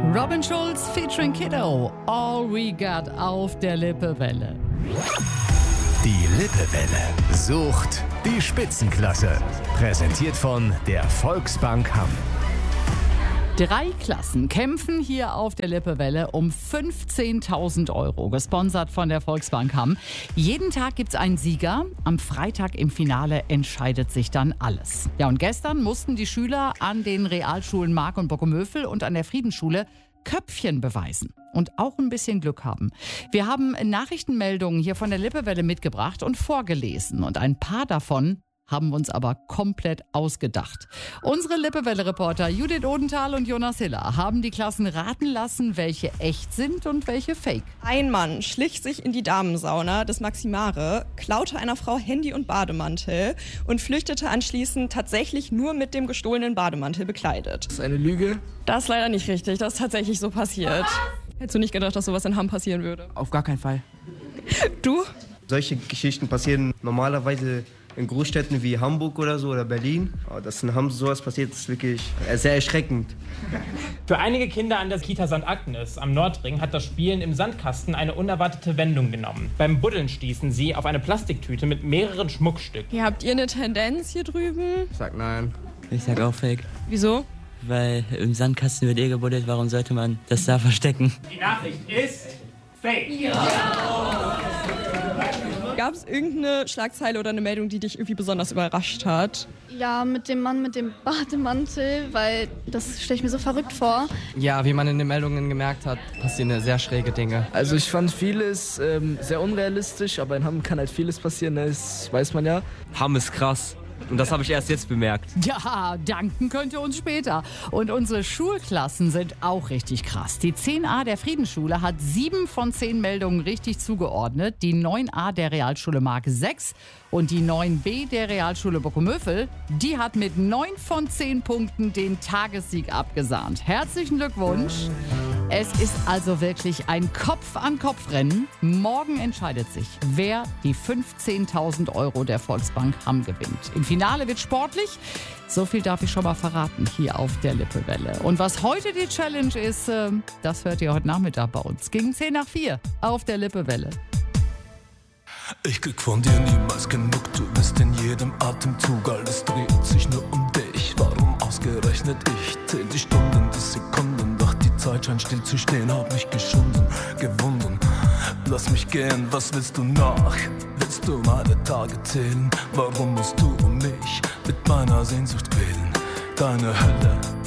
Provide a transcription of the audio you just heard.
Robin Schulz featuring Kiddo. All we got auf der Lippewelle. Die Lippewelle sucht die Spitzenklasse. Präsentiert von der Volksbank Hamm. 3 Klassen kämpfen hier auf der Lippewelle um 15.000 Euro, gesponsert von der Volksbank Hamm. Jeden Tag gibt's einen Sieger. Am Freitag im Finale entscheidet sich dann alles. Ja, und gestern mussten die Schüler an den Realschulen Mark und Bockumövel und an der Friedensschule Köpfchen beweisen und auch ein bisschen Glück haben. Wir haben Nachrichtenmeldungen hier von der Lippewelle mitgebracht und vorgelesen. Und ein paar davon haben wir uns aber komplett ausgedacht. Unsere Lippewelle-Reporter Judith Odenthal und Jonas Hiller haben die Klassen raten lassen, welche echt sind und welche fake. Ein Mann schlich sich in die Damensauna des Maximare, klaute einer Frau Handy und Bademantel und flüchtete anschließend tatsächlich nur mit dem gestohlenen Bademantel bekleidet. Das ist eine Lüge. Das ist leider nicht richtig, das ist tatsächlich so passiert. Hättest du nicht gedacht, dass sowas in Hamm passieren würde? Auf gar keinen Fall. Du? Solche Geschichten passieren normalerweise in Großstädten wie Hamburg oder so oder Berlin. Aber dass in Hamm sowas passiert, ist wirklich sehr erschreckend. Für einige Kinder an der Kita St. Agnes am Nordring hat das Spielen im Sandkasten eine unerwartete Wendung genommen. Beim Buddeln stießen sie auf eine Plastiktüte mit mehreren Schmuckstücken. Ja, habt ihr eine Tendenz hier drüben? Ich sag nein. Ich sag auch fake. Wieso? Weil im Sandkasten wird gebuddelt, warum sollte man das da verstecken? Die Nachricht ist fake. Gab es irgendeine Schlagzeile oder eine Meldung, die dich irgendwie besonders überrascht hat? Ja, mit dem Mann mit dem Bademantel, weil das stelle ich mir so verrückt vor. Ja, wie man in den Meldungen gemerkt hat, passieren sehr schräge Dinge. Also ich fand vieles sehr unrealistisch, aber in Hamm kann halt vieles passieren, das weiß man ja. Hamm ist krass. Und das habe ich erst jetzt bemerkt. Ja, danken könnt ihr uns später. Und unsere Schulklassen sind auch richtig krass. Die 10a der Friedensschule hat 7 von 10 Meldungen richtig zugeordnet. Die 9a der Realschule Mark 6 und die 9b der Realschule Bockumövel, die hat mit 9 von 10 Punkten den Tagessieg abgesahnt. Herzlichen Glückwunsch. Es ist also wirklich ein Kopf-an-Kopf-Rennen. Morgen entscheidet sich, wer die 15.000 Euro der Volksbank Hamm gewinnt. Im Finale wird sportlich. So viel darf ich schon mal verraten hier auf der Lippewelle. Und was heute die Challenge ist, das hört ihr heute Nachmittag bei uns. Gegen 10:04 auf der Lippewelle. Ich krieg von dir niemals genug, du bist in jedem Atemzug, alles dreht sich nur um dich. Warum ausgerechnet ich? Zähl die Stunden, die Sekunden, doch die Zeit scheint still zu stehen, hab mich geschunden, gewunden. Lass mich gehen, was willst du noch? Willst du meine Tage zählen? Warum musst du mich mit meiner Sehnsucht quälen? Deine Hölle